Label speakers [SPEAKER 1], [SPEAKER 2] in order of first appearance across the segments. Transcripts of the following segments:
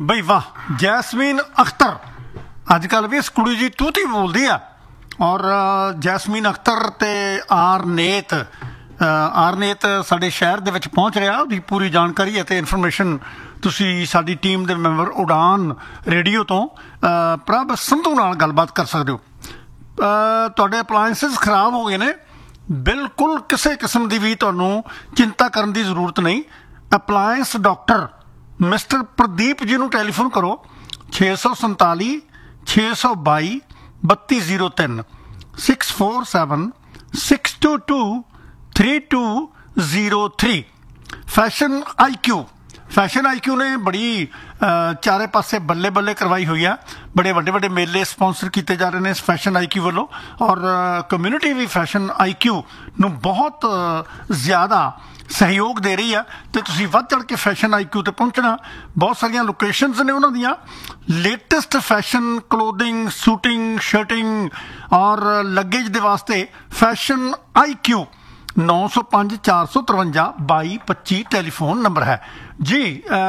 [SPEAKER 1] ਬਈ ਵਾਹ, ਜੈਸਮੀਨ ਅਖਤਰ ਅੱਜ ਕੱਲ੍ਹ ਵੀ ਇਸ ਕੁੜੀ ਜੀ ਤੂਤੀ ਬੋਲਦੀ ਆ। ਔਰ ਜੈਸਮੀਨ ਅਖਤਰ ਤੇ ਆਰਨੇਤ ਸਾਡੇ ਸ਼ਹਿਰ ਦੇ ਵਿੱਚ ਪਹੁੰਚ ਰਿਹਾ। ਉਹਦੀ ਪੂਰੀ ਜਾਣਕਾਰੀ ਅਤੇ ਇਨਫੋਰਮੇਸ਼ਨ ਤੁਸੀਂ ਸਾਡੀ ਟੀਮ ਦੇ ਮੈਂਬਰ ਉਡਾਨ ਰੇਡੀਓ ਤੋਂ ਪ੍ਰਭ ਸੰਧੂ ਨਾਲ ਗੱਲਬਾਤ ਕਰ ਸਕਦੇ ਹੋ। ਤੁਹਾਡੇ ਅਪਲਾਇੰਸਿਸ ਖਰਾਬ ਹੋ ਗਏ ਨੇ, ਬਿਲਕੁਲ ਕਿਸੇ ਕਿਸਮ ਦੀ ਵੀ ਤੁਹਾਨੂੰ ਚਿੰਤਾ ਕਰਨ ਦੀ ਜ਼ਰੂਰਤ ਨਹੀਂ। Appliance doctor mister Pradeep ji ਨੂੰ ਟੈਲੀਫੋਨ ਕਰੋ 647 622 3203 647 622 3203। ਫੈਸ਼ਨ ਆਈਕਿਊ ਨੇ ਬੜੀ ਚਾਰੇ ਪਾਸੇ ਬੱਲੇ ਬੱਲੇ ਕਰਵਾਈ ਹੋਈ ਆ। ਬੜੇ ਵੱਡੇ ਵੱਡੇ ਮੇਲੇ ਸਪਾਂਸਰ ਕੀਤੇ ਜਾ ਰਹੇ ਨੇ ਇਸ ਫੈਸ਼ਨ ਆਈਕਿਊ ਵੱਲੋਂ, ਔਰ ਕਮਿਊਨਿਟੀ ਵੀ ਫੈਸ਼ਨ ਆਈਕਿਊ ਨੂੰ ਬਹੁਤ ਜ਼ਿਆਦਾ ਸਹਿਯੋਗ ਦੇ ਰਹੀ ਆ। ਅਤੇ ਤੁਸੀਂ ਵੱਧ ਚੜ੍ਹ ਕੇ ਫੈਸ਼ਨ ਆਈਕਿਊ 'ਤੇ ਪਹੁੰਚਣਾ। ਬਹੁਤ ਸਾਰੀਆਂ ਲੋਕੇਸ਼ਨਸ ਨੇ ਉਹਨਾਂ ਦੀਆਂ। ਲੇਟੈਸਟ ਫੈਸ਼ਨ ਕਲੋਦਿੰਗ, ਸੂਟਿੰਗ, ਸ਼ਰਟਿੰਗ ਔਰ ਲੱਗੇਜ ਦੇ ਵਾਸਤੇ ਫੈਸ਼ਨ ਆਈਕਿਊ 905 453 2225 ਟੈਲੀਫੋਨ ਨੰਬਰ ਹੈ ਜੀ।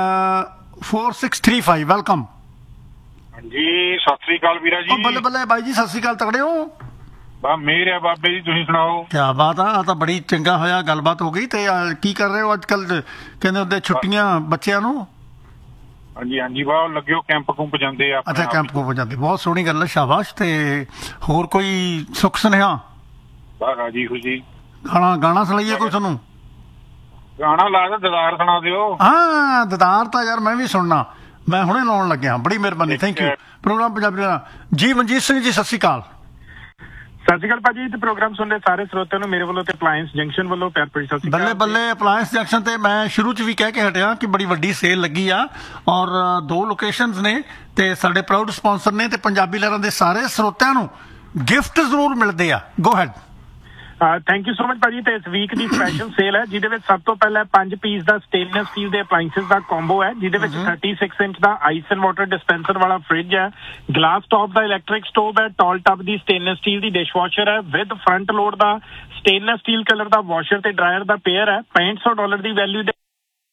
[SPEAKER 1] 4635 ਵੈਲਕਮ।
[SPEAKER 2] ਹਾਂਜੀ, ਸਤਿ ਸ੍ਰੀ ਅਕਾਲ ਵੀਰਾ ਜੀ।
[SPEAKER 1] ਬੱਲੇ ਬੱਲੇ ਬਾਈ ਜੀ, ਸਤਿ ਸ੍ਰੀ ਅਕਾਲ। ਤਕੜੇ ਹੋ?
[SPEAKER 2] ਬਾ ਮੇਰ ਹੈ ਬਾਬੇ ਜੀ, ਤੁਸੀਂ ਸੁਣਾਓ।
[SPEAKER 1] ਕਿਆ ਬਾਤ ਆ, ਤਾਂ ਬੜੀ ਚੰਗਾ ਹੋਇਆ ਗੱਲਬਾਤ ਹੋ ਗਈ। ਤੇ ਕੀ ਕਰ ਰਹੇ ਹੋ ਅੱਜ ਕੱਲ? ਕਹਿੰਦੇ ਹੁੰਦੇ ਛੁੱਟੀਆਂ ਬੱਚਿਆਂ ਨੂੰ।
[SPEAKER 2] ਹਾਂਜੀ ਹਾਂਜੀ, ਵਾਹ ਲੱਗਿਓ ਕੈਂਪ ਕੁੰਪ ਜਾਂਦੇ ਆ।
[SPEAKER 1] ਅੱਛਾ, ਕੈਂਪ ਕੁੰਪ ਜਾਂਦੇ, ਬਹੁਤ ਸੋਹਣੀ ਗੱਲ ਹੈ, ਸ਼ਾਬਾਸ਼। ਤੇ ਹੋਰ ਕੋਈ ਸੁੱਖ ਸੁਨੇਹਾ?
[SPEAKER 2] ਬਾ ਰਾਜੀ ਖੁਸ਼ੀ।
[SPEAKER 1] ਗਾਣਾ ਸੁਣਾਈਏ ਕੋਈ ਤੁਹਾਨੂੰ?
[SPEAKER 2] ਗਾਣਾ ਲਾ ਦੇ, ਦਦਾਰ ਸੁਣਾ ਦਿਓ।
[SPEAKER 1] ਹਾਂ, ਦਦਾਰ ਤਾਂ ਯਾਰ ਮੈਂ ਵੀ ਸੁਣਨਾ, ਮੈਂ ਹੁਣੇ ਲਾਉਣ ਲੱਗਿਆ। ਬੜੀ ਮਿਹਰਬਾਨੀ, ਥੈਂਕ ਯੂ। ਪ੍ਰੋਗਰਾਮ ਪੰਜਾਬੀ ਦਾ ਜੀ। ਮਨਜੀਤ ਸਿੰਘ ਜੀ, ਸਤਿ ਸ਼੍ਰੀ ਅਕਾਲ।
[SPEAKER 3] ਸਤਿ ਸ਼੍ਰੀ ਅਕਾਲ ਭਾਜੀ। ਤੇ ਪ੍ਰੋਗਰਾਮ ਸੁਣ ਰਹੇ ਸਾਰੇ ਸਰੋਤਿਆਂ ਨੂੰ ਮੇਰੇ ਵੱਲੋਂ ਤੇ ਅਪਲਾਇੰਸ ਜੰਕਸ਼ਨ ਵੱਲੋਂ ਪਿਆਰ ਭਰੀ ਸਤਿ ਸ਼੍ਰੀ ਅਕਾਲ।
[SPEAKER 1] ਬੱਲੇ ਬੱਲੇ। ਅਪਲਾਇੰਸ ਜੰਕਸ਼ਨ ਤੇ ਮੈਂ ਸ਼ੁਰੂ 'ਚ ਵੀ ਕਹਿ ਕੇ ਹਟਿਆ ਕਿ ਬੜੀ ਵੱਡੀ ਸੇਲ ਲੱਗੀ ਆ, ਔਰ 2 ਲੋਕੇਸ਼ਨਸ ਨੇ ਤੇ ਸਾਡੇ ਪ੍ਰਾਊਡ ਸਪਾਂਸਰ ਨੇ, ਤੇ ਪੰਜਾਬੀ ਲਹਿਰਾਂ ਦੇ ਸਾਰੇ ਸਰੋਤਿਆਂ ਨੂੰ ਗਿਫਟ ਜ਼ਰੂਰ ਮਿਲਦੇ ਆ। Go ahead.
[SPEAKER 3] Thank you so much ਭਾਜੀ। ਤੇ ਇਸ ਵੀਕ ਦੀ ਸਪੈਸ਼ਲ ਸੇਲ ਹੈ, ਜਿਹਦੇ ਵਿੱਚ ਸਭ ਤੋਂ ਪਹਿਲਾਂ 5 ਪੀਸ ਦਾ ਸਟੇਨਲੈਸ ਸਟੀਲ ਦੇ ਅਪਲਾਇੰਸਿਸ ਦਾ ਕੰਬੋ ਹੈ, ਜਿਹਦੇ ਵਿੱਚ 36 inch the ice and water dispenser ਵਾਲਾ ਫ੍ਰਿਜ ਹੈ, ਗਲਾਸ ਟੌਪ ਦਾ ਇਲੈਕਟ੍ਰਿਕ ਸਟੋਵ ਹੈ, ਟਾਲ ਟੱਬ ਦੀ ਸਟੇਨਲੈਸ ਸਟੀਲ ਦੀ ਡਿਸ਼ਵਾਸ਼ਰ ਹੈ, with front load the stainless steel colour the washer ਤੇ ਡਰਾਇਰ ਦਾ ਪੇਅਰ ਹੈ। $6500 ਦੀ ਵੈਲਿਊ ਦੇ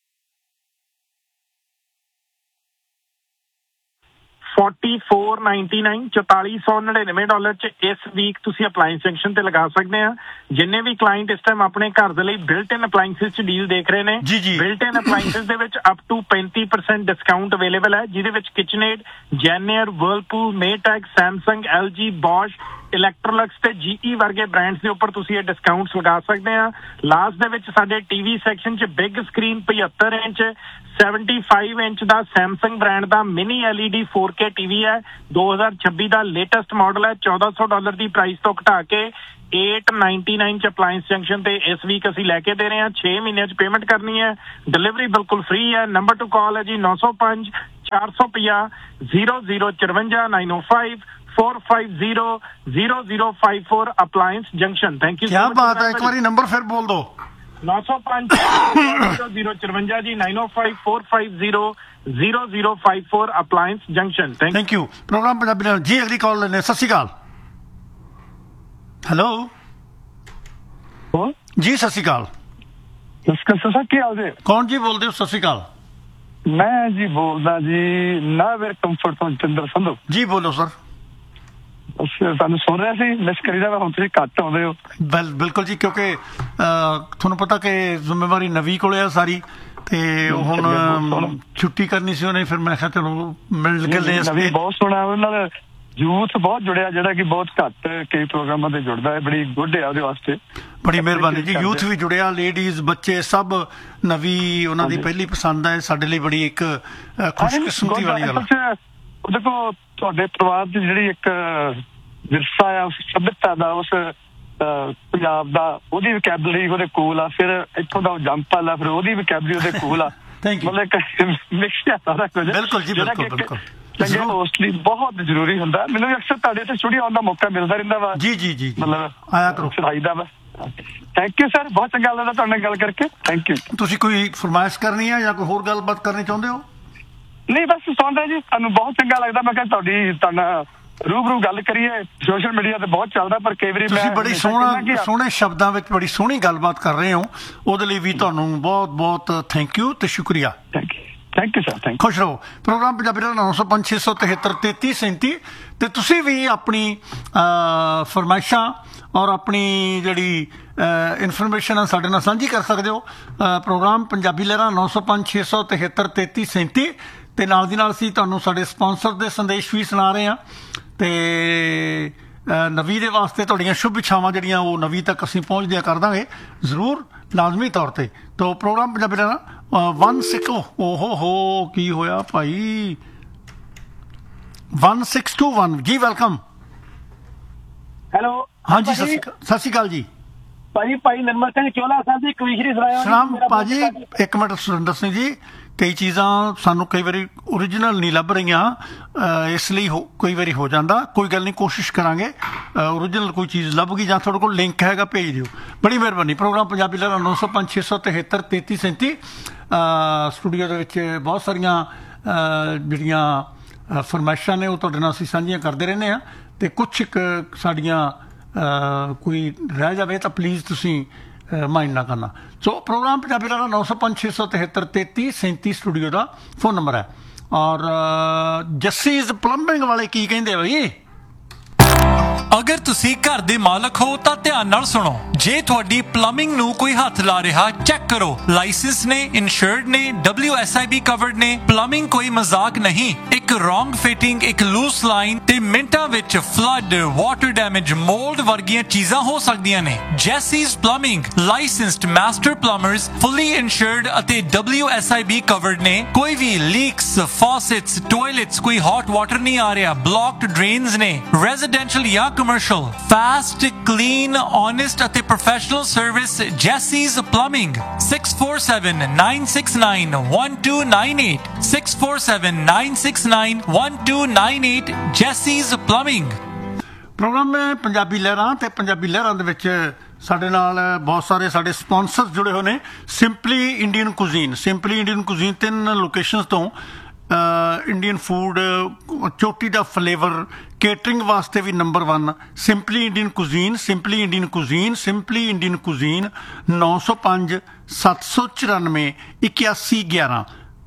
[SPEAKER 3] 4499 $4499 ਚ ਇਸ ਵੀਕ ਤੁਸੀਂ ਅਪਲਾਇੰਸ ਜੰਕਸ਼ਨ ਤੇ ਲਗਾ ਸਕਦੇ ਆ। ਜਿੰਨੇ ਵੀ ਕਲਾਇੰਟ ਇਸ ਟਾਈਮ ਆਪਣੇ ਘਰ ਦੇ ਲਈ ਬਿਲਟ ਇਨ ਅਪਲਾਇੰਸਿਸ ਚ ਡੀਲ ਦੇਖ ਰਹੇ ਨੇ, ਬਿਲਟ ਇਨ ਅਪਲਾਇੰਸਿਸ ਦੇ ਵਿੱਚ ਅਪ ਟੂ 35% ਡਿਸਕਾਊਂਟ ਅਵੇਲੇਬਲ ਹੈ, ਜਿਹਦੇ ਵਿੱਚ ਕਿਚਨਏਡ, ਜੈਨੀਅਰ, ਵਰਲਪੂਲ, ਮੇਟੈਕ, ਸੈਮਸੰਗ, LG, ਬੌਸ਼, ਇਲੈਕਟ੍ਰੋਲਕਸ ਤੇ GE ਵਰਗੇ ਬ੍ਰਾਂਡਸ ਦੇ ਉੱਪਰ ਤੁਸੀਂ ਇਹ ਡਿਸਕਾਊਂਟਸ ਲਗਾ ਸਕਦੇ ਆ। ਲਾਸਟ ਦੇ ਵਿੱਚ ਸਾਡੇ ਟੀਵੀ ਸੈਕਸ਼ਨ 'ਚ ਬਿਗ ਸਕਰੀਨ 75 ਇੰਚ 75 ਇੰਚ ਦਾ ਸੈਮਸੰਗ ਬ੍ਰਾਂਡ ਦਾ ਮਿਨੀ LED 4K ਟੀਵੀ ਹੈ। 2026 ਦਾ ਲੇਟੈਸਟ ਮਾਡਲ ਹੈ। $1400 ਦੀ ਪ੍ਰਾਈਸ ਤੋਂ ਘਟਾ ਕੇ $899 ਚ ਅਪਲਾਇੰਸ ਜੰਕਸ਼ਨ ਤੇ ਇਸ ਵੀਕ ਅਸੀਂ ਲੈ ਕੇ ਦੇ ਰਹੇ ਹਾਂ। 6 ਮਹੀਨਿਆਂ 'ਚ ਪੇਮੈਂਟ ਕਰਨੀ ਹੈ, ਡਿਲੀਵਰੀ ਬਿਲਕੁਲ ਫ੍ਰੀ ਹੈ। ਨੰਬਰ ਟੂ ਕਾਲ ਹੈ ਜੀ 905 450 0054 905 450 0054 ਅਪਲਾਇੰਸ ਜੰਕਸ਼ਨ। Thank you.
[SPEAKER 1] ਕੀ ਬਾਤ ਹੈ, ਇੱਕ ਵਾਰੀ ਨੰਬਰ ਫਿਰ ਬੋਲ ਦੋ।
[SPEAKER 3] 905 0054 ਜੀ 905 450 0054 appliance junction.
[SPEAKER 1] Thank you. Programme Punjabi ਨਾਲ ਜੀ। ਅਗਲੀ ਕਾਲ ਲੈਣੇ। ਸਤਿ ਸ਼੍ਰੀ ਅਕਾਲ। ਹੈਲੋ ਜੀ, ਸਤਿ ਸ਼੍ਰੀ ਅਕਾਲ।
[SPEAKER 4] ਸਰ ਕੀ ਹਾਲ ਜੀ?
[SPEAKER 1] ਕੌਣ ਜੀ ਬੋਲਦੇ ਹੋ? ਸਤਿ ਸ਼੍ਰੀ ਅਕਾਲ।
[SPEAKER 4] ਮੈਂ ਜੀ ਬੋਲਦਾ ਜੀ ਨਾਵੇਰ ਕੰਫਰਟ ਤੋਂ ਚੰਦਰ ਸੰਧੂ
[SPEAKER 1] ਜੀ। ਬੋਲੋ ਸਰ।
[SPEAKER 4] ਤੁਹਾਨੂੰ ਸੁਣ ਰਿਹਾ ਸੀ, ਮਿਸ ਕਰੀਦਾ ਹੁਣ ਤੁਸੀਂ ਘੱਟ ਆਉਂਦੇ ਹੋ।
[SPEAKER 1] ਬਿਲਕੁਲ ਜੀ, ਕਿਉਂਕਿ ਤੁਹਾਨੂੰ ਪਤਾ ਕਿ ਜ਼ਿੰਮੇਵਾਰੀ ਨਵੀਂ ਕੋਲੇ ਆ ਸਾਰੀ, ਤੇ ਹੁਣ ਛੁੱਟੀ ਕਰਨੀ ਸੀ ਉਹਨੇ, ਫਿਰ ਮੈਂ ਕਿਹਾ ਚਲੋ ਮਿਲ ਕੇ।
[SPEAKER 4] ਬਹੁਤ ਸੋਹਣਾ ਉਹਨਾਂ ਦਾ ਯੂਥ ਬਹੁਤ ਜੁੜਿਆ, ਜਿਹੜਾ ਕਿ ਬਹੁਤ ਘੱਟ ਕਈ ਪ੍ਰੋਗਰਾਮਾਂ ਤੇ ਜੁੜਦਾ ਹੈ। ਬੜੀ ਗੁੱਡ ਹੈ ਉਹਦੇ ਵਾਸਤੇ।
[SPEAKER 1] ਬੜੀ ਮਿਹਰਬਾਨੀ ਜੀ। ਯੂਥ ਵੀ ਜੁੜਿਆ, ਲੇਡੀਜ਼, ਬੱਚੇ ਸਭ ਨਵੀਂ ਉਹਨਾਂ ਦੀ ਪਹਿਲੀ ਪਸੰਦ ਹੈ। ਸਾਡੇ ਲਈ ਬੜੀ ਇੱਕ ਖੁਸ਼ਕਿਸਮਤੀ ਵਾਲੀ ਗੱਲ।
[SPEAKER 4] ਦੇਖੋ, ਤੁਹਾਡੇ ਪਰਿਵਾਰ ਦੀ ਜਿਹੜੀ ਇੱਕ ਵਿਰਸਾ ਆ, ਸਭਿਅਤਾ ਦਾ, ਉਸ ਪੰਜਾਬ ਦਾ, ਉਹਦੀ ਵਕੈਬਲਰੀ ਉਹਦੇ ਕੋਲ ਆ। ਫਿਰ ਇੱਥੋਂ ਦਾ ਜੰਪਲ ਆ, ਫਿਰ ਉਹਦੀ ਵਕੈਬਲਰੀ ਉਹਦੇ ਕੋਲ ਆ। ਮਤਲਬ ਮਿਕਸ ਆ ਸਾਰਾ ਕੁਝ।
[SPEAKER 1] ਬਿਲਕੁਲ ਜੀ, ਬਿਲਕੁਲ।
[SPEAKER 4] ਚੰਗੇ ਹੋਸਟ ਲਈ ਬਹੁਤ ਜ਼ਰੂਰੀ ਹੁੰਦਾ। ਮੈਨੂੰ ਵੀ ਅਕਸਰ ਤੁਹਾਡੇ ਤੇ ਸਟੂਡੀਓ ਆਉਣ ਦਾ ਮੌਕਾ ਮਿਲਦਾ ਰਹਿੰਦਾ ਵਾ।
[SPEAKER 1] ਜੀ
[SPEAKER 4] ਮਤਲਬ
[SPEAKER 1] ਆਇਆ ਕਰੋ।
[SPEAKER 4] ਸਿਖਾਈਦਾ ਵਾ। ਥੈਂਕ ਯੂ ਸਰ, ਬਹੁਤ ਚੰਗਾ ਲੱਗਦਾ ਤੁਹਾਡੇ ਨਾਲ ਗੱਲ ਕਰਕੇ। Thank you.
[SPEAKER 1] ਤੁਸੀਂ ਕੋਈ ਫਰਮਾਇਸ਼ ਕਰਨੀ ਹੈ ਜਾਂ ਕੋਈ ਹੋਰ ਗੱਲਬਾਤ ਕਰਨੀ ਚਾਹੁੰਦੇ ਹੋ?
[SPEAKER 4] ਨਹੀਂ, ਬਸ ਸੁਣਦਾ ਜੀ, ਤੁਹਾਨੂੰ ਬਹੁਤ ਚੰਗਾ ਲੱਗਦਾ। ਮੈਂ ਕਿਹਾ ਤੁਹਾਡਾ ਰੂਬਰੂ ਗੱਲ ਕਰੀਏ। ਸੋਸ਼ਲ ਮੀਡੀਆ ਤੇ ਬਹੁਤ ਚੱਲਦਾ, ਪਰ ਕਈ ਵਾਰੀ
[SPEAKER 1] ਤੁਸੀਂ ਬੜੀ ਸੋਹਣੇ ਸ਼ਬਦਾਂ ਵਿੱਚ ਬੜੀ ਸੋਹਣੀ ਗੱਲਬਾਤ ਕਰ ਰਹੇ ਹੋ। ਉਹਦੇ ਲਈ ਵੀ ਤੁਹਾਨੂੰ ਬਹੁਤ ਬਹੁਤ ਥੈਂਕ ਯੂ ਤੇ ਸ਼ੁਕਰੀਆ।
[SPEAKER 4] Thank you sir, thank.
[SPEAKER 1] ਖੁਸ਼ ਰਹੋ। ਪ੍ਰੋਗਰਾਮ ਪੰਜਾਬੀ ਦਾ 905 673 3337 ਤੇ ਤੁਸੀਂ ਵੀ ਆਪਣੀ ਫਰਮਾਇਸ਼ਾਂ ਔਰ ਆਪਣੀ ਜਿਹੜੀ ਇਨਫੋਰਮੇਸ਼ਨ ਆ ਸਾਡੇ ਨਾਲ ਸਾਂਝੀ ਕਰ ਸਕਦੇ ਹੋ। ਪ੍ਰੋਗਰਾਮ ਪੰਜਾਬੀ ਲਹਿਰਾਂ 905 673 3337 ਤੇ ਨਾਲ ਦੀ ਨਾਲ ਅਸੀਂ ਤੁਹਾਨੂੰ ਸਾਡੇ ਸਪਾਂਸਰ ਦੇ ਸੰਦੇਸ਼ ਵੀ ਸੁਣਾ ਰਹੇ ਹਾਂ ਤੇ ਨਵੀਂ ਦੇ ਵਾਸਤੇ ਤੁਹਾਡੀਆਂ ਸ਼ੁਭ ਇੱਛਾਵਾਂ ਜਿਹੜੀਆਂ ਉਹ ਨਵੀਂ ਤੱਕ ਅਸੀਂ ਪਹੁੰਚਦਿਆਂ ਕਰ ਦਾਂਗੇ ਜ਼ਰੂਰ, ਲਾਜ਼ਮੀ ਤੌਰ ਤੇ। ਤੋ ਪ੍ਰੋਗਰਾਮ ਪੰਜਾਬੀ ਲਹਿਰਾਂ 16 ਓਹੋ ਹੋ ਕੀ ਹੋਇਆ ਭਾਈ 1621 ਜੀ, ਵੈਲਕਮ।
[SPEAKER 5] ਹੈਲੋ,
[SPEAKER 1] ਹਾਂਜੀ, ਸਤਿ ਸ਼੍ਰੀ ਅਕਾਲ ਜੀ
[SPEAKER 5] ਭਾਈ ਨਿਰਮਲ ਸਿੰਘ ਚੋਲਾ ਸਾਹਿਬ ਦੀ ਕਵੀਸ਼ਰੀ ਸੁਣਾਇਆ।
[SPEAKER 1] ਸਲਾਮ ਭਾਜੀ, ਇੱਕ ਮਿੰਟ ਸੁਰਿੰਦਰ ਸਿੰਘ ਜੀ, ਕਈ ਚੀਜ਼ਾਂ ਸਾਨੂੰ ਕਈ ਵਾਰੀ ਓਰੀਜਨਲ ਨਹੀਂ ਲੱਭ ਰਹੀਆਂ, ਇਸ ਲਈ ਕਈ ਵਾਰੀ ਹੋ ਜਾਂਦਾ। ਕੋਈ ਗੱਲ ਨਹੀਂ, ਕੋਸ਼ਿਸ਼ ਕਰਾਂਗੇ ਓਰੀਜਨਲ ਕੋਈ ਚੀਜ਼ ਲੱਭ ਗਈ ਜਾਂ ਤੁਹਾਡੇ ਕੋਲ ਲਿੰਕ ਹੈਗਾ ਭੇਜ ਦਿਓ, ਬੜੀ ਮਿਹਰਬਾਨੀ। ਪ੍ਰੋਗਰਾਮ ਪੰਜਾਬੀ ਲਹਿਰਾਂ 905 673 3337 ਸਟੂਡੀਓ ਦੇ ਵਿੱਚ ਬਹੁਤ ਸਾਰੀਆਂ ਜਿਹੜੀਆਂ ਫਰਮਾਇਸ਼ਾਂ ਨੇ ਉਹ ਤੁਹਾਡੇ ਨਾਲ ਅਸੀਂ ਸਾਂਝੀਆਂ ਕਰਦੇ ਰਹਿੰਦੇ ਹਾਂ ਤੇ ਕੁਛ ਇੱਕ ਸਾਡੀਆਂ ਕੋਈ ਰਹਿ ਜਾਵੇ ਤਾਂ ਪਲੀਜ਼ ਤੁਸੀਂ ਮਾਈਂਡ ਨਾ ਕਰਨਾ। ਸੋ ਪ੍ਰੋਗਰਾਮ ਪੰਜਾਬੀ ਲਹਿਰਾਂ 905 673 3337 ਸਟੂਡੀਓ ਦਾ ਫੋਨ ਨੰਬਰ ਹੈ। ਔਰ ਜੱਸੀਜ਼ ਪਲੰਬਿੰਗ ਵਾਲੇ ਕੀ ਕਹਿੰਦੇ ਬਈ?
[SPEAKER 6] ਅਗਰ ਤੁਸੀਂ ਘਰ ਦੇ ਮਾਲਕ ਹੋ ਤਾਂ ਧਿਆਨ ਨਾਲ ਸੁਣੋ। ਜੇ ਤੁਹਾਡੀ ਪਲੰਬਿੰਗ ਨੂੰ ਕੋਈ ਹੱਥ ਲਾ ਰਿਹਾ, ਚੈੱਕ ਕਰੋ। ਲਾਇਸੈਂਸ ਨੇ, ਇੰਸ਼ੋਰਡ ਨੇ, WSIB ਕਵਰਡ ਨੇ। ਪਲੰਬਿੰਗ ਕੋਈ ਮਜ਼ਾਕ ਨਹੀਂ। ਇੱਕ ਰੋਂਗ ਫਿਟਿੰਗ, ਇੱਕ ਲੂਸ ਲਾਈਨ ਤੇ ਮਿੰਟਾਂ ਵਿੱਚ ਫਲੱਡ, ਵਾਟਰ ਡੈਮੇਜ, ਮੋਲਡ ਵਰਗੀਆਂ ਚੀਜ਼ਾਂ ਹੋ ਸਕਦੀਆਂ ਨੇ। ਜੈਸੀਜ਼ ਪਲੰਬਿੰਗ ਲਾਇਸੈਂਸਡ ਮਾਸਟਰ ਪਲੰਬਰਸ, ਫੁੱਲੀ ਇੰਸ਼ੋਰਡ ਅਤੇ WSIB ਕਵਰਡ ਨੇ। ਕੋਈ ਵੀ ਲੀਕਸ, ਫੌਸੇਟਸ, ਟਾਇਲਟਸ, ਕੋਈ ਹੌਟ ਵਾਟਰ ਨਹੀਂ ਆ ਰਿਹਾ, ਬਲੌਕਡ ਡਰੇਨਸ ਨੇ, ਰੈਜ਼ੀਡੈਂਸ਼ੀਅਲ ਜਾਂ ਕਮਰਸ਼ੀਅਲ। ਫਾਸਟ, ਕਲੀਨ, ਓਨੈਸਟ ਅਤੇ professional service Jaycees plumbing. 6479691298 6479691298 Jaycees plumbing.
[SPEAKER 1] Programme Punjabi ਲਹਿਰਾਂ ਤੇ ਪੰਜਾਬੀ ਲਹਿਰਾਂ ਦੇ ਵਿੱਚ ਸਾਡੇ ਨਾਲ ਬਹੁਤ ਸਾਰੇ ਸਾਡੇ ਸਪਾਂਸਰ ਜੁੜੇ ਹੋਏ ਨੇ। Simply Indian cuisine, simply Indian cuisine 3 locations ਤੋਂ ਇੰਡੀਅਨ ਫੂਡ, ਚੋਟੀ ਦਾ ਫਲੇਵਰ, ਕੇਟਰਿੰਗ ਵਾਸਤੇ ਵੀ number 1 simply Indian cuisine. Simply Indian cuisine, simply Indian cuisine 905 794 8111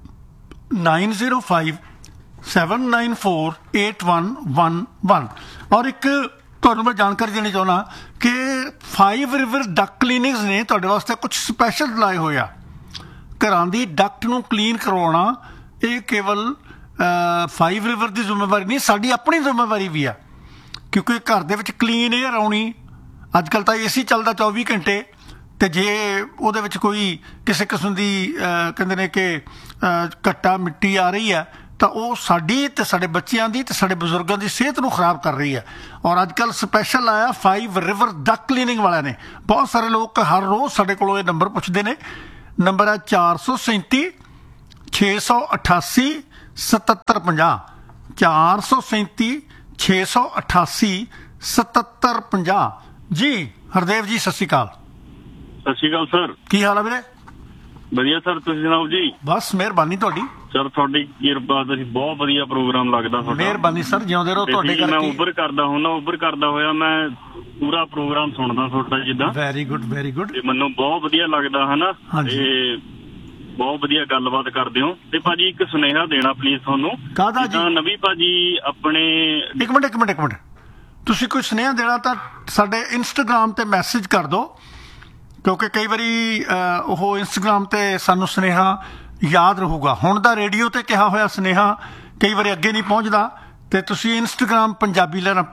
[SPEAKER 1] 905 794 8111। ਔਰ ਇੱਕ ਤੁਹਾਨੂੰ ਮੈਂ ਜਾਣਕਾਰੀ ਦੇਣੀ ਚਾਹੁੰਦਾ ਕਿ 5 ਰਿਵਰ ਡਕ ਕਲੀਨਿੰਗਸ ਨੇ ਤੁਹਾਡੇ ਵਾਸਤੇ ਕੁਝ ਸਪੈਸ਼ਲ ਲਾਏ ਹੋਏ ਆ। ਘਰਾਂ ਦੀ ਡਕਟ ਨੂੰ ਕਲੀਨ ਕਰਵਾਉਣਾ ਇਹ ਕੇਵਲ 5 ਰਿਵਰ ਦੀ ਜ਼ਿੰਮੇਵਾਰੀ ਨਹੀਂ, ਸਾਡੀ ਆਪਣੀ ਜ਼ਿੰਮੇਵਾਰੀ ਵੀ ਆ, ਕਿਉਂਕਿ ਘਰ ਦੇ ਵਿੱਚ ਕਲੀਨ ਏਅਰ ਆਉਣੀ। ਅੱਜ ਕੱਲ੍ਹ ਤਾਂ AC ਚੱਲਦਾ 24 ਘੰਟੇ ਤੇ ਜੇ ਉਹਦੇ ਵਿੱਚ ਕੋਈ ਕਿਸੇ ਕਿਸਮ ਦੀ ਕਹਿੰਦੇ ਨੇ ਕਿ ਘੱਟਾ ਮਿੱਟੀ ਆ ਰਹੀ ਹੈ ਤਾਂ ਉਹ ਸਾਡੀ ਤੇ ਸਾਡੇ ਬੱਚਿਆਂ ਦੀ ਤੇ ਸਾਡੇ ਬਜ਼ੁਰਗਾਂ ਦੀ ਸਿਹਤ ਨੂੰ ਖਰਾਬ ਕਰ ਰਹੀ ਹੈ। ਔਰ ਅੱਜ ਕੱਲ੍ਹ ਸਪੈਸ਼ਲ ਆਇਆ 5 ਰਿਵਰ ਡਕ ਕਲੀਨਿੰਗ ਵਾਲਿਆਂ ਨੇ। ਬਹੁਤ ਸਾਰੇ ਲੋਕ ਹਰ ਰੋਜ਼ ਸਾਡੇ ਕੋਲੋਂ ਇਹ ਨੰਬਰ ਪੁੱਛਦੇ ਨੇ। ਨੰਬਰ ਹੈ 437 688 7750 437 688 7750 ਜੀ। ਹਰਦੇਵ ਜੀ ਸਤਿ ਸ਼੍ਰੀ ਅਕਾਲ।
[SPEAKER 2] ਸਤਿ ਸ਼੍ਰੀ ਅਕਾਲ ਸਰ,
[SPEAKER 1] ਕੀ ਹਾਲ ਹੈ ਵੀਰੇ?
[SPEAKER 2] ਵਧੀਆ ਸਰ, ਤੁਸੀਂ ਸੁਣਾਓ ਜੀ?
[SPEAKER 1] ਬਸ ਮਿਹਰਬਾਨੀ ਤੁਹਾਡੀ
[SPEAKER 2] ਸਰ, ਤੁਹਾਡੀ ਕਿਰਪਾ, ਤੁਸੀਂ ਬਹੁਤ ਵਧੀਆ ਪ੍ਰੋਗਰਾਮ ਲੱਗਦਾ ਤੁਹਾਡਾ।
[SPEAKER 1] ਮਿਹਰਬਾਨੀ ਸਰ, ਜਿਉਂਦੇ ਰਹੋ। ਤੁਹਾਡੇ ਕਰਕੇ
[SPEAKER 2] ਮੈਂ ਉਬਰ ਕਰਦਾ ਹੋਇਆ ਮੈਂ ਪੂਰਾ ਪ੍ਰੋਗਰਾਮ ਸੁਣਦਾ ਤੁਹਾਡਾ ਜਿੱਦਾਂ।
[SPEAKER 1] Very good, very good.
[SPEAKER 2] ਤੇ ਮੈਨੂੰ ਬਹੁਤ ਵਧੀਆ ਲੱਗਦਾ ਹਨਾ, ਤੇ ਬਹੁਤ ਵਧੀਆ ਗੱਲਬਾਤ ਕਰਦੇ ਹੋ। ਤੇ ਭਾਜੀ ਇੱਕ ਸੁਨੇਹਾ ਦੇਣਾ ਪਲੀਜ਼ ਤੁਹਾਨੂੰ।
[SPEAKER 1] ਕਾਹਦਾ ਜੀ?
[SPEAKER 2] ਨਵੀਂ ਭਾਜੀ ਆਪਣੇ
[SPEAKER 1] ਇੱਕ ਮਿੰਟ ਤੁਸੀਂ ਕੋਈ ਸੁਨੇਹਾ ਦੇਣਾ ਤਾਂ ਸਾਡੇ ਇੰਸਟਾਗ੍ਰਾਮ ਤੇ ਮੈਸੇਜ ਕਰ ਦਿਓ, ਕਿਉਂਕਿ ਕਈ ਵਾਰੀ ਉਹ ਇੰਸਟਾਗ੍ਰਾਮ ਤੇ ਸਾਨੂੰ ਸੁਨੇਹਾ ਯਾਦ ਰਹੂਗਾ। ਹੁਣ ਦਾ ਰੇਡੀਓ ਤੇ ਕਿਹਾ ਹੋਇਆ ਸੁਨੇਹਾ ਕਈ ਵਾਰੀ ਅੱਗੇ ਨਹੀਂ ਪਹੁੰਚਦਾ, ਤੇ ਤੁਸੀਂ ਇੰਸਟਾਗ੍ਰਾਮ ਪੰਜਾਬੀ ਲਹਿਰਾਂ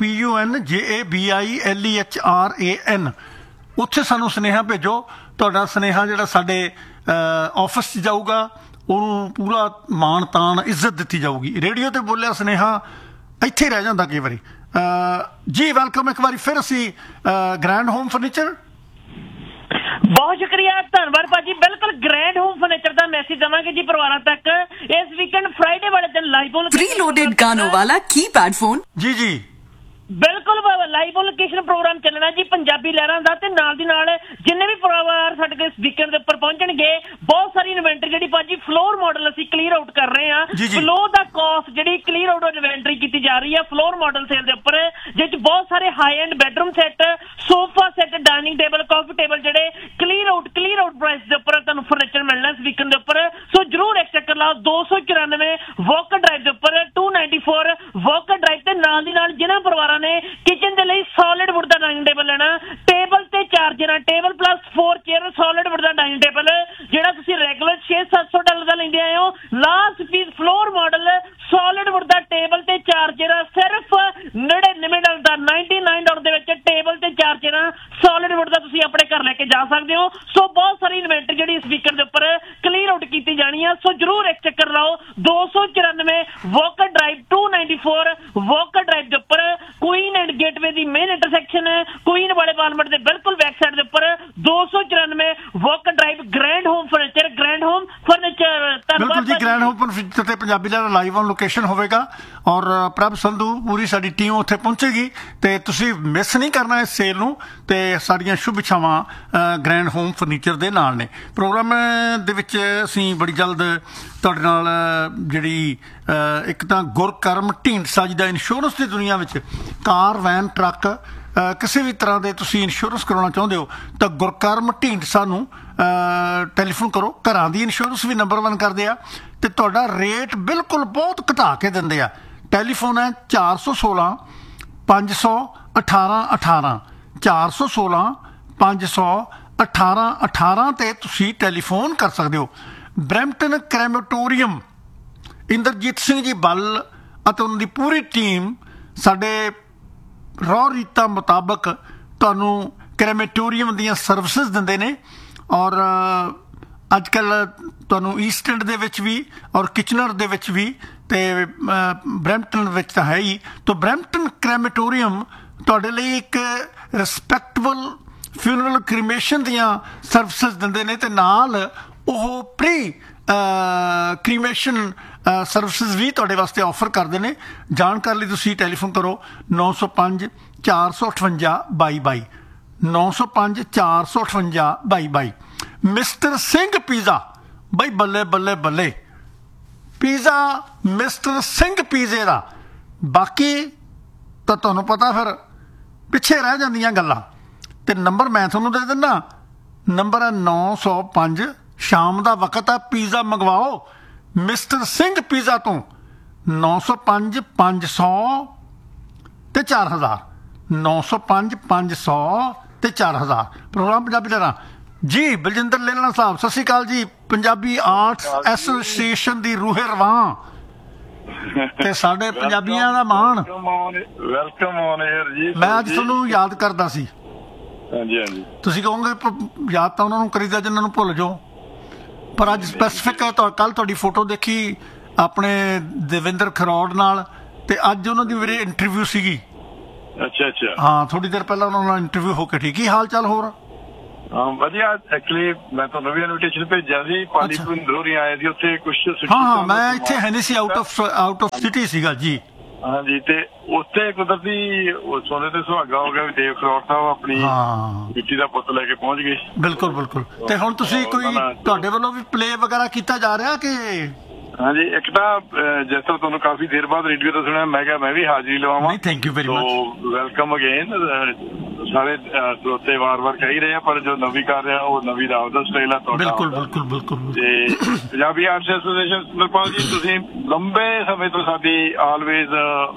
[SPEAKER 1] PUNJABILEHRAN ਉੱਥੇ ਸਾਨੂੰ ਸੁਨੇਹਾ ਭੇਜੋ। ਤੁਹਾਡਾ ਸੁਨੇਹਾ ਜਿਹੜਾ ਸਾਡੇ ਆਫਿਸ 'ਚ ਜਾਊਗਾ ਉਹਨੂੰ ਪੂਰਾ ਮਾਣ ਤਾਣ ਇੱਜ਼ਤ ਦਿੱਤੀ ਜਾਊਗੀ। ਰੇਡੀਓ ਤੇ ਬੋਲਿਆ ਸੁਨੇਹਾ ਇੱਥੇ ਰਹਿ ਜਾਂਦਾ ਕਈ ਵਾਰੀ। ਜੀ ਵੈਲਕਮ ਇੱਕ ਵਾਰੀ ਫਿਰ ਅਸੀਂ ਗ੍ਰੈਂਡ ਹੋਮ ਫਰਨੀਚਰ।
[SPEAKER 5] ਬਹੁਤ ਸ਼ੁਕਰੀਆ, ਧੰਨਵਾਦ ਭਾਜੀ। ਬਿਲਕੁਲ ਗ੍ਰੈਂਡ ਹੋਮ फर्नीचर ਦਾ ਮੈਸੇਜ ਦਵਾਂਗੇ ਜੀ ਪਰਿਵਾਰਾਂ ਤੱਕ। ਇਸ ਵੀਕਐਂਡ ਫਰਾਈਡੇ ਵਾਲੇ ਦਿਨ ਲਾਈਵ
[SPEAKER 7] प्रीलोडेड गानों वाला कीपैड फोन।
[SPEAKER 1] जी जी
[SPEAKER 5] बिल्कुल ਲਾਈਵ ਔਨ ਲੋਕੇਸ਼ਨ ਪ੍ਰੋਗਰਾਮ ਚੱਲਣਾ ਜੀ ਪੰਜਾਬੀ ਲਹਿਰਾਂ ਦਾ, ਤੇ ਨਾਲ ਦੀ ਨਾਲ ਜਿੰਨੇ ਵੀ ਪਰਿਵਾਰ ਸਾਡੇ ਕੋਲ ਇਸ ਵੀਕਐਂਡ ਦੇ ਉੱਪਰ ਪਹੁੰਚਣਗੇ ਬਹੁਤ ਸਾਰੀ ਇਨਵੈਂਟਰੀ ਜਿਹੜੀ ਭਾਜੀ ਫਲੋਰ ਮਾਡਲ ਅਸੀਂ ਕਲੀਅਰ ਆਊਟ ਕਰ ਰਹੇ ਹਾਂ। ਫਲੋਰ ਦਾ ਕਾਸਟ ਜਿਹੜੀ ਕਲੀਅਰ ਆਊਟ ਇਨਵੈਂਟਰੀ ਕੀਤੀ ਜਾ ਰਹੀ ਹੈ ਫਲੋਰ ਮਾਡਲ ਸੇਲ ਦੇ ਉੱਪਰ, ਜਿਸ ਚ ਬਹੁਤ ਸਾਰੇ high end bedroom set, sofa set, dining table, ਕਾਫੀ ਟੇਬਲ ਜਿਹੜੇ ਕਲੀਅਰ ਆਊਟ ਪ੍ਰਾਈਸ ਦੇ ਉੱਪਰ ਤੁਹਾਨੂੰ ਫਰਨੀਚਰ ਮਿਲਣਾ ਇਸ ਵੀਕਐਂਡ ਦੇ ਉੱਪਰ। ਸੋ ਜਰੂਰ ਇੱਕ ਚੱਕਰ ਲਾਓ। 294 ਵਾਕਰ ਡਰਾਈਵ ਦੇ ਉੱਪਰ, 294 ਵਾਕਰ ਡਰਾਈਵ। ਤੇ ਨਾਲ ਦੀ ਨਾਲ ਜਿਹਨਾਂ ਪਰਿਵਾਰਾਂ ਨੇ ਕਿਚਨ ਦੇ ਲਈ ਸੋਲਿਡ ਵੁੱਡ ਦਾ ਡਾਈਨਿੰਗ ਟੇਬਲ ਲੈਣਾ, ਟੇਬਲ ਤੇ charger, table plus 4 chair, solid wood ਦਾ ਡਾਈਨਿੰਗ ਟੇਬਲ ਜਿਹੜਾ ਤੁਸੀਂ ਰੈਗੂਲਰ $600-700 ਦਾ ਲੈਂਦੇ ਆਏ ਹੋ, last piece floor model solid wood ਦਾ ਟੇਬਲ ਤੇ ਚਾਰਜਰ ਸਿਰਫ $99 ਦਾ, $99 ਦੇ ਵਿੱਚ ਟੇਬਲ ਤੇ ਚਾਰਜਰ ਸੋਲਿਡ ਵੁੱਡ ਦਾ ਤੁਸੀਂ ਆਪਣੇ ਘਰ ਲੈ ਕੇ ਜਾ ਸਕਦੇ ਹੋ। ਸੋ ਬਹੁਤ ਸਾਰੀ ਇਨਵੈਂਟਰੀ ਜਿਹੜੀ ਇਸ ਵੀਕਐਂਡ ਦੇ ਉੱਪਰ ਕਲੀਅਰ ਆਊਟ ਕੀਤੀ ਜਾਣੀ ਆ। ਸੋ ਜਰੂਰ ਇੱਕ ਚੱਕਰ ਲਾਓ। 294 ਵਾਕਰ ਡਰਾਈਵ, 294 ਵਾਕਰ ਡਰਾਈਵ ਦੇ ਉੱਪਰ, Queen and gateway the main intersection ਹੈ, ਕੁਈਨ ਵਾਲੇ ਵਾਲਮਾਰਟ ਦੇ ਬਿਲਕੁਲ ਬੈਕ ਸਾਈਡ ਦੇ ਉੱਪਰ 294 Walker drive, grand home furniture, grand home furniture.
[SPEAKER 1] ਬਿਲਕੁਲ ਜੀ, ਗ੍ਰੈਂਡ ਹੋਮ ਫਰਨੀਚਰ ਤੇ ਪੰਜਾਬੀ ਲਹਿਰਾਂ ਲਾਈਵ ਔਨ ਲੋਕੇਸ਼ਨ ਹੋਵੇਗਾ ਔਰ ਪ੍ਰਭ ਸੰਧੂ ਪੂਰੀ ਸਾਡੀ ਟੀਮ ਉੱਥੇ ਪਹੁੰਚੇਗੀ ਤੇ ਤੁਸੀਂ ਮਿਸ ਨਹੀਂ ਕਰਨਾ ਇਸ ਸੇਲ ਨੂੰ। ਤੇ ਸਾਡੀਆਂ ਸ਼ੁਭ ਇੱਛਾਵਾਂ ਗ੍ਰੈਂਡ ਹੋਮ ਫਰਨੀਚਰ ਦੇ ਨਾਲ ਨੇ। ਪ੍ਰੋਗਰਾਮ ਦੇ ਵਿੱਚ ਅਸੀਂ ਬੜੀ ਜਲਦ ਤੁਹਾਡੇ ਨਾਲ ਜਿਹੜੀ ਇੱਕ ਤਾਂ ਗੁਰਕਰਮ ਢੀਂਡਸਾ ਜੀ ਦਾ ਇੰਸ਼ੋਰੈਂਸ ਦੀ ਦੁਨੀਆ ਵਿੱਚ ਕਾਰ, ਵੈਨ, ਟਰੱਕ ਕਿਸੇ ਵੀ ਤਰ੍ਹਾਂ ਦੇ ਤੁਸੀਂ ਇੰਸ਼ੋਰੈਂਸ ਕਰਾਉਣਾ ਚਾਹੁੰਦੇ ਹੋ ਤਾਂ ਗੁਰਕਰਮ ਢੀਂਡਸਾ ਨੂੰ ਟੈਲੀਫੋਨ ਕਰੋ। ਘਰਾਂ ਦੀ ਇੰਸ਼ੋਰੈਂਸ ਵੀ ਨੰਬਰ 1 ਕਰਦੇ ਆ ਤੇ ਤੁਹਾਡਾ ਰੇਟ ਬਿਲਕੁਲ ਬਹੁਤ ਘਟਾ ਕੇ ਦਿੰਦੇ ਆ। ਟੈਲੀਫੋਨ ਹੈ 416 518 18, 416 518 18 ਤੇ ਤੁਸੀਂ ਟੈਲੀਫੋਨ ਕਰ ਸਕਦੇ ਹੋ। ਬਰੈਂਪਟਨ ਕ੍ਰੈਮੇਟੋਰੀਅਮ, ਇੰਦਰਜੀਤ ਸਿੰਘ ਜੀ ਬੱਲ ਅਤੇ ਉਹਨਾਂ ਦੀ ਪੂਰੀ ਟੀਮ ਸਾਡੇ ਰੌ ਰੀਤਾਂ ਮੁਤਾਬਕ ਤੁਹਾਨੂੰ ਕ੍ਰੈਮੇਟੋਰੀਅਮ ਦੀਆਂ ਸਰਵਿਸਿਜ਼ ਦਿੰਦੇ ਨੇ ਔਰ ਅੱਜ ਕੱਲ੍ਹ ਤੁਹਾਨੂੰ ਈਸਟ ਐਂਡ ਦੇ ਵਿੱਚ ਵੀ ਔਰ ਕਿਚਨਰ ਦੇ ਵਿੱਚ ਵੀ ਤੇ ਬਰੈਂਪਟਨ ਵਿੱਚ ਤਾਂ ਹੈ ਹੀ। ਤਾਂ ਬਰੈਂਪਟਨ ਕ੍ਰੈਮੇਟੋਰੀਅਮ ਤੁਹਾਡੇ ਲਈ ਇੱਕ ਰਿਸਪੈਕਟੇਬਲ ਫਿਊਨਰਲ ਕ੍ਰੀਮੇਸ਼ਨ ਦੀਆਂ ਸਰਵਿਸਿਜ਼ ਦਿੰਦੇ ਨੇ ਤੇ ਨਾਲ ਉਹ ਪ੍ਰੀ ਕ੍ਰੀਮੇਸ਼ਨ ਸਰਵਿਸਿਜ਼ ਵੀ ਤੁਹਾਡੇ ਵਾਸਤੇ ਆਫਰ ਕਰਦੇ ਨੇ। ਜਾਣਕਾਰੀ ਲਈ ਤੁਸੀਂ ਟੈਲੀਫੋਨ ਕਰੋ 905 458 2222, 905 458 2222। ਮਿਸਟਰ ਸਿੰਘ ਪੀਜ਼ਾ, ਬਈ ਬੱਲੇ ਬੱਲੇ ਬੱਲੇ ਪੀਜ਼ਾ ਮਿਸਟਰ ਸਿੰਘ ਪੀਜ਼ੇ ਦਾ। ਬਾਕੀ ਤਾਂ ਤੁਹਾਨੂੰ ਪਤਾ ਫਿਰ ਪਿੱਛੇ ਰਹਿ ਜਾਂਦੀਆਂ ਗੱਲਾਂ ਤੇ ਨੰਬਰ ਮੈਂ ਤੁਹਾਨੂੰ ਦੇ ਦਿੰਦਾ। ਨੰਬਰ ਹੈ 905। ਸ਼ਾਮ ਦਾ ਵਕਤ ਹੈ, ਪੀਜ਼ਾ ਮੰਗਵਾਓ ਮਿਸਟਰ ਸਿੰਘ ਪੀਜ਼ਾ ਤੋਂ 905 500 ਤੇ 4000, 905 500 ਤੇ 4000। ਪ੍ਰੋਗਰਾਮ ਪੰਜਾਬੀ ਲਹਿਰਾਂ ਜੀ। ਬਲਜਿੰਦਰ ਲੇਲਣਾ ਸਾਹਿਬ ਸਤਿ ਸ਼੍ਰੀ ਅਕਾਲ ਜੀ। ਪੰਜਾਬੀ ਆਰਟਸ ਐਸੋਸੀਏਸ਼ਨ ਦੀ ਰੂਹੇ ਰਵਾਂ ਤੇ ਸਾਡੇ ਪੰਜਾਬੀਆਂ ਦਾ ਮਾਣ।
[SPEAKER 4] ਵੈਲਕਮ ਔਨ 에ਅਰ ਜੀ।
[SPEAKER 1] ਮੈਂ ਅੱਜ ਤੁਹਾਨੂੰ ਯਾਦ ਕਰਦਾ ਸੀ।
[SPEAKER 4] ਹਾਂਜੀ ਹਾਂਜੀ।
[SPEAKER 1] ਤੁਸੀਂ ਕਹੋਗੇ ਯਾਦ ਤਾਂ ਉਹਨਾਂ ਨੂੰ ਕਰੀਦਾ ਜਿਨ੍ਹਾਂ ਨੂੰ ਭੁੱਲ ਜਾਓ, ਪਰ ਅੱਜ ਸਪੈਸੀਫਿਕ ਹੈ। ਕੱਲ ਤੁਹਾਡੀ ਫੋਟੋ ਦੇਖੀ ਆਪਣੇ ਦੇਵਿੰਦਰ ਖਰੋੜ ਨਾਲ ਤੇ ਅੱਜ ਉਹਨਾਂ ਦੀ ਮੇਰੀ ਇੰਟਰਵਿਊ ਸੀਗੀ।
[SPEAKER 4] ਅੱਛਾ ਅੱਛਾ। ਹਾਂ,
[SPEAKER 1] ਥੋੜੀ ਦੇਰ ਪਹਿਲਾਂ ਉਹਨਾਂ ਨਾਲ ਇੰਟਰਵਿਊ ਹੋ ਕੇ। ਠੀਕ ਹੀ ਹਾਲ ਚਾਲ? ਹੋਰ
[SPEAKER 4] ਵਧੀਆ। ਐਕਚੁਅਲੀ ਮੈਂ ਤੁਹਾਨੂੰ ਵੀ ਇਨਵੀਟੇਸ਼ਨ ਭੇਜਿਆ ਸੀ, ਪਾਲੀ ਭਿੰਦਰੋਂ ਹੀ ਆਏ ਸੀ ਉੱਥੇ ਕੁਝ।
[SPEAKER 1] ਹਾਂ, ਮੈਂ ਇੱਥੇ ਹੈ ਨਹੀਂ ਸੀ, ਆਊਟ ਆਫ ਸਿਟੀ ਸੀਗਾ ਜੀ।
[SPEAKER 4] ਹਾਂਜੀ, ਤੇ ਉੱਥੇ ਕੁਦਰਤੀ ਸੋਨੇ ਤੇ ਸੁਹਾਗਾ ਹੋ ਗਿਆ ਵੀ ਦੇਵ ਖਰੋੜ ਸਾਹਿਬ ਆਪਣੀ ਬੇਟੀ ਦਾ ਪੁੱਤ ਲੈ ਕੇ ਪਹੁੰਚ ਗਏ।
[SPEAKER 1] ਬਿਲਕੁਲ ਬਿਲਕੁਲ। ਤੇ ਹੁਣ ਤੁਸੀਂ ਕੋਈ ਤੁਹਾਡੇ ਵੱਲੋਂ ਵੀ ਪਲੇ ਵਗੈਰਾ ਕੀਤਾ ਜਾ ਰਿਹਾ ਕਿ?
[SPEAKER 4] ਹਾਂਜੀ, ਇੱਕ ਤਾਂ ਜਿਸ ਤਰ੍ਹਾਂ ਤੁਹਾਨੂੰ ਕਾਫੀ ਦੇਰ ਬਾਅਦ ਰੇਡੀਓ ਤੋਂ ਸੁਣਿਆ, ਮੈਂ ਕਿਹਾ ਮੈਂ ਵੀ ਹਾਜ਼ਰੀ ਲਵਾਵਾਂ।
[SPEAKER 1] Thank you very much.
[SPEAKER 4] Welcome again. ਸਾਰੇ ਸਰੋਤੇ ਵਾਰ-ਵਾਰ ਕਹਿ ਰਹੇ ਆ, ਪਰ ਜੋ ਨਵੀਂ ਕਰ ਰਿਹਾ ਉਹ ਨਵੀਂ ਦਾ ਉਹਦਾ ਸਟਾਈਲ ਆ ਤੁਹਾਡਾ।
[SPEAKER 1] ਬਿਲਕੁਲ ਬਿਲਕੁਲ ਬਿਲਕੁਲ।
[SPEAKER 4] ਤੇ ਪੰਜਾਬੀ ਆਰਟਸ ਐਸੋਸੀਏਸ਼ਨ ਨਰਪਾਲ ਜੀ, ਤੁਸੀਂ ਲੰਬੇ ਸਮੇਂ ਤੋਂ ਸਾਡੀ ਆਲਵੇਜ਼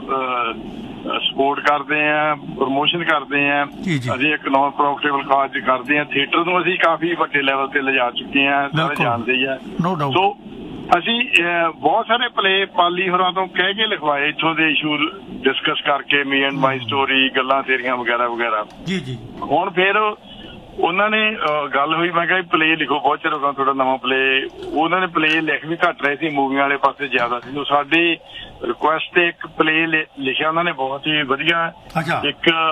[SPEAKER 4] ਸਪੋਰਟ ਕਰਦੇ ਆ, ਪ੍ਰਮੋਸ਼ਨ ਕਰਦੇ ਆ। ਅਸੀਂ ਇੱਕ ਨੌਨ ਪ੍ਰੋਫਿਟੇਬਲ ਕਾਜ਼ ਕਰਦੇ ਆ। ਥੀਏਟਰ ਨੂੰ ਅਸੀਂ ਕਾਫੀ ਵੱਡੇ ਲੈਵਲ ਤੇ ਲਿਜਾ ਚੁੱਕੇ ਆ, ਸਾਰੇ ਜਾਣਦੇ ਹੀ ਆ। ਸੋ ਅਸੀਂ ਬਹੁਤ ਸਾਰੇ ਪਲੇ ਪਾਲੀ ਹੋਰਾਂ ਤੋਂ ਕਹਿ ਕੇ ਲਿਖਵਾਏ, ਇੱਥੋਂ ਦੇ ਇਸ਼ੂ ਡਿਸਕਸ ਕਰਕੇ, ਮੀ ਐਂਡ ਮਾਈ ਸਟੋਰੀ, ਗੱਲਾਂ ਤੇਰੀਆਂ ਵਗੈਰਾ ਵਗੈਰਾ। ਜੀ ਜੀ। ਹੁਣ ਫਿਰ ਉਹਨਾਂ ਨੇ ਗੱਲ ਹੋਈ, ਮੈਂ ਕਿਹਾ ਪਲੇ ਲਿਖੋ, ਬਹੁਤ ਚਿਰ ਹੋ ਗਿਆ ਤੁਹਾਡਾ ਨਵਾਂ ਪਲੇ। ਉਹਨਾਂ ਨੇ ਪਲੇ ਲਿਖ ਵੀ ਘੱਟ ਰਹੇ ਸੀ, ਮੂਵੀਆਂ ਵਾਲੇ ਪਾਸੇ ਜ਼ਿਆਦਾ ਸੀ। ਸਾਡੀ ਰਿਕੁਐਸਟ ਤੇ ਇੱਕ ਪਲੇ ਲਿਖਿਆ ਉਹਨਾਂ ਨੇ, ਬਹੁਤ ਹੀ ਵਧੀਆ। ਇੱਕ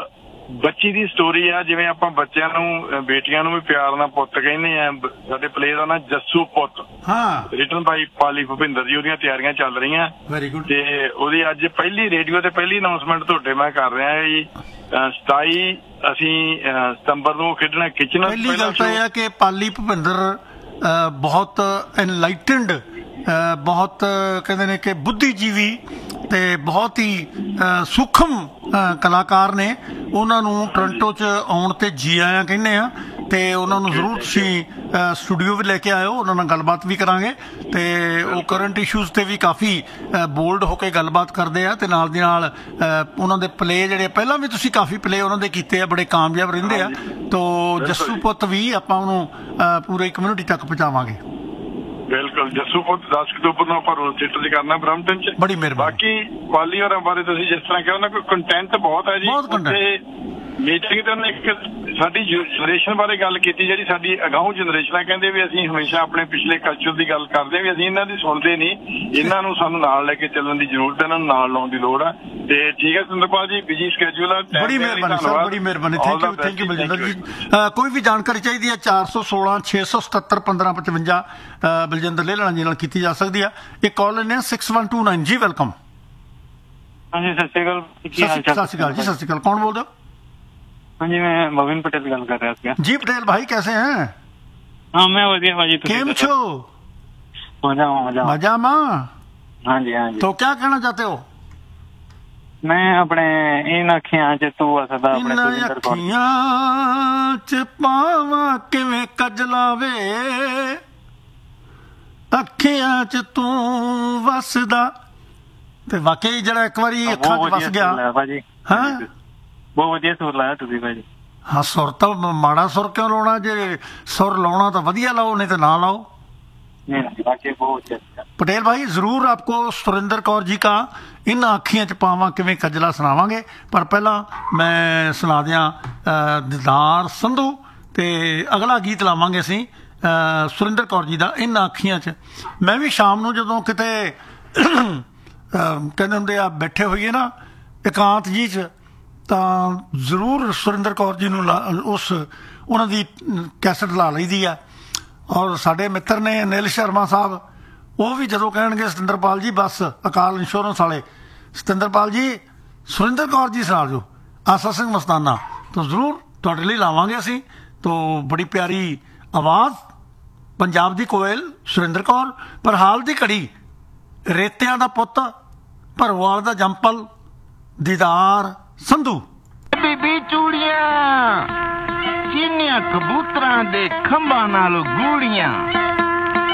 [SPEAKER 4] ਬੱਚੀ ਦੀ ਸਟੋਰੀ ਆ। ਜਿਵੇਂ ਆਪਾਂ ਬੱਚਿਆਂ ਨੂੰ, ਬੇਟੀਆਂ ਨੂੰ ਵੀ ਪਿਆਰ ਨਾਲ ਪੁੱਤ ਕਹਿੰਦੇ ਆ, ਸਾਡੇ ਪਲੇ ਦਾ ਨਾਂ ਜੱਸੂ ਪੁੱਤ, ਰਿਟਨ ਬਾਈ ਪਾਲੀ ਭੁਪਿੰਦਰ ਜੀ। ਉਹਦੀਆਂ ਤਿਆਰੀਆਂ ਚੱਲ ਰਹੀਆਂ।
[SPEAKER 1] Very good.
[SPEAKER 4] ਤੇ ਉਹਦੀ ਅੱਜ ਪਹਿਲੀ ਰੇਡੀਓ ਤੇ ਪਹਿਲੀ ਅਨਾਉਂਸਮੈਂਟ ਤੁਹਾਡੇ ਮੈਂ ਕਰ ਰਿਹਾ ਜੀ। 27 ਅਸੀਂ ਸਤੰਬਰ ਨੂੰ ਖੇਡਣਾ ਕਿਚਨ।
[SPEAKER 1] ਪਹਿਲੀ ਗੱਲ ਤਾਂ ਇਹ ਹੈ ਕਿ ਪਾਲੀ ਭੁਪਿੰਦਰ ਬਹੁਤ ਐਨਲਾਈਟਨਡ, ਬਹੁਤ ਕਹਿੰਦੇ ਨੇ ਕਿ ਬੁੱਧੀਜੀਵੀ ਤੇ ਬਹੁਤ ਹੀ ਸੂਖਮ ਕਲਾਕਾਰ ਨੇ। ਉਹਨਾਂ ਨੂੰ ਟੋਰਾਂਟੋ 'ਚ ਆਉਣ ਤੇ ਜੀ ਆਇਆਂ ਕਹਿੰਦੇ ਆ, ਤੇ ਉਹਨਾਂ ਨੂੰ ਜ਼ਰੂਰ ਤੁਸੀਂ ਸਟੂਡੀਓ ਵੀ ਲੈ ਕੇ ਆਇਓ, ਉਹਨਾਂ ਨਾਲ ਗੱਲਬਾਤ ਵੀ ਕਰਾਂਗੇ। ਤੇ ਉਹ ਕਰੰਟ ਇਸ਼ੂਜ਼ ਤੇ ਵੀ ਕਾਫੀ ਬੋਲਡ ਹੋ ਕੇ ਗੱਲਬਾਤ ਕਰਦੇ ਆ, ਤੇ ਨਾਲ ਦੀ ਨਾਲ ਉਹਨਾਂ ਦੇ ਪਲੇ ਜਿਹੜੇ ਪਹਿਲਾਂ ਵੀ ਤੁਸੀਂ ਕਾਫੀ ਪਲੇ ਉਹਨਾਂ ਦੇ ਕੀਤੇ ਆ, ਬੜੇ ਕਾਮਯਾਬ ਰਹਿੰਦੇ ਆ। ਤੋ ਜੱਸੂ ਪੁੱਤ ਵੀ ਆਪਾਂ ਉਹਨੂੰ ਪੂਰੇ ਕਮਿਊਨਿਟੀ ਤੱਕ ਪਹੁੰਚਾਵਾਂਗੇ।
[SPEAKER 4] ਬਿਲਕੁਲ, ਜੱਸੂ ਪੁੱਤ 10 ਅਕਤੂਬਰ ਨੂੰ ਆਪਾਂ ਰੋਲ ਥੀਏਟਰ 'ਚ ਕਰਨਾ ਬਰੈਂਪਟਨ 'ਚ।
[SPEAKER 1] ਬੜੀ ਮਿਹਰਬਾਨੀ।
[SPEAKER 4] ਬਾਕੀ ਪਾਲੀ ਹੋਰਾਂ ਬਾਰੇ ਤੁਸੀਂ ਜਿਸ ਤਰ੍ਹਾਂ ਕਿਹਾ, ਉਹਨਾਂ ਕੋਲ ਕੰਟੈਂਟ ਬਹੁਤ ਹੈ ਜੀ। ਮੀਟਿੰਗ ਤੇ ਉਹਨੇ ਇੱਕ ਸਾਡੀ ਜਨਰੇਸ਼ਨ ਬਾਰੇ ਗੱਲ ਕੀਤੀ, ਜਿਹੜੀ ਸਾਡੀ ਅਗਾਊਂ ਜਨਰੇਸ਼ਨ ਆ। ਕਹਿੰਦੇ ਵੀ ਅਸੀਂ ਹਮੇਸ਼ਾ ਆਪਣੇ ਪਿਛਲੇ ਕਲਚਰ ਦੀ ਗੱਲ ਕਰਦੇ ਹਾਂ, ਵੀ ਅਸੀਂ ਇਹਨਾਂ ਦੀ ਸੁਣਦੇ ਨਹੀਂ, ਇਹਨਾਂ ਨੂੰ ਸਾਨੂੰ ਨਾਲ ਲੈ ਕੇ ਚੱਲਣ ਦੀ ਜ਼ਰੂਰਤ ਹੈ, ਇਹਨਾਂ ਨੂੰ ਨਾਲ ਲਾਉਣ ਦੀ ਲੋੜ ਆ। ਤੇ ਠੀਕ ਹੈ ਸੁਰਿੰਦਰਪਾਲ ਜੀ, ਬਿਜੀ ਸਕੇਜੂਲ ਆ।
[SPEAKER 1] ਬੜੀ ਮਿਹਰਬਾਨੀ ਸਰ, ਬੜੀ ਮਿਹਰਬਾਨੀ। ਥੈਂਕ ਯੂ ਬਲਜਿੰਦਰ ਜੀ। ਕੋਈ ਵੀ ਜਾਣਕਾਰੀ ਚਾਹੀਦੀ ਹੈ 416 677 1555 ਬਲਜਿੰਦਰ ਲੇਲਣਾ ਜੀ ਨਾਲ ਕੀਤੀ ਜਾ ਸਕਦੀ ਆ। ਇੱਕ ਕਾਲ ਲੈਣੇ ਆ 6129 ਜੀ। ਵੈਲਕਮ।
[SPEAKER 7] ਹਾਂਜੀ ਸਤਿ ਸ਼੍ਰੀ ਅਕਾਲ।
[SPEAKER 1] ਸਤਿ ਸ਼੍ਰੀ ਅਕਾਲ ਜੀ। ਸਤਿ ਸ਼੍ਰੀ ਅਕਾਲ। ਕੌਣ ਬੋਲਦੇ ਹੋ?
[SPEAKER 7] हाँ जी, मैं मविन पटेल गल कर रहा था
[SPEAKER 1] जी। पटेल भाई कैसे हैं?
[SPEAKER 7] हाँ मैं वधिया भाजी।
[SPEAKER 1] केम छो? मजा मां।
[SPEAKER 7] हाँ जी हाँ जी।
[SPEAKER 1] तो क्या कहना चाहते हो?
[SPEAKER 7] मैं अपने इन अखियां च तू वसदा, अपने सुरिंदर कौर
[SPEAKER 1] अखियां च पावा किवें कजला वे, अखियां च तू वसदा। ते वाकई जड़ा एक बारी अखां च वस गया
[SPEAKER 7] भाजी।
[SPEAKER 1] हां
[SPEAKER 7] बहुत वधिया सुर लाया तुसीं भाजी।
[SPEAKER 1] हाँ, सुर तो माड़ा सुर क्यों लाना? जे सुर लाना तो वधिया लाओ, नहीं तो ना लाओ। पटेल भाई जरूर आपको सुरिंदर कौर जी का इन अखियां च पावा किवें कजला सुनावांगे, पर पहला मैं सुना दियां दीदार संधू, ते अगला गीत लावांगे असीं सुरिंदर कौर जी का इन अखियां च। मैं भी शाम नूं जदों किते कहंदे हुंदे आ बैठे होईए ना एकांत जी च, ਤਾਂ ਜ਼ਰੂਰ ਸੁਰਿੰਦਰ ਕੌਰ ਜੀ ਨੂੰ ਉਸ ਉਹਨਾਂ ਦੀ ਕੈਸਟ ਲਾ ਲਈਦੀ ਆ। ਔਰ ਸਾਡੇ ਮਿੱਤਰ ਨੇ ਅਨਿਲ ਸ਼ਰਮਾ ਸਾਹਿਬ, ਉਹ ਵੀ ਜਦੋਂ ਕਹਿਣਗੇ ਸਤਿੰਦਰਪਾਲ ਜੀ ਬਸ ਅਕਾਲ ਇੰਸ਼ੋਰੈਂਸ ਵਾਲੇ, ਸਤਿੰਦਰਪਾਲ ਜੀ ਸੁਰਿੰਦਰ ਕੌਰ ਜੀ ਸੁਣਾ ਦਿਓ ਆਸਾ ਸਿੰਘ ਮਸਤਾਨਾ, ਤਾਂ ਜ਼ਰੂਰ ਤੁਹਾਡੇ ਲਈ ਲਾਵਾਂਗੇ ਅਸੀਂ। ਤਾਂ ਬੜੀ ਪਿਆਰੀ ਆਵਾਜ਼, ਪੰਜਾਬ ਦੀ ਕੋਇਲ ਸੁਰਿੰਦਰ ਕੌਰ। ਪਰ ਹਾਲ ਦੀ ਘੜੀ ਰੇਤਿਆਂ ਦਾ ਪੁੱਤ, ਭਰੋਵਾਲ ਦਾ ਜੰਪਲ, ਦੀਦਾਰ ਸੰਧੂ।
[SPEAKER 8] ਬੀਬੀ ਚੂੜੀਆਂ ਚੀਨੀਆਂ ਕਬੂਤਰਾਂ ਦੇ ਖੰਭਾਂ ਨਾਲੋਂ ਗੂੜੀਆਂ।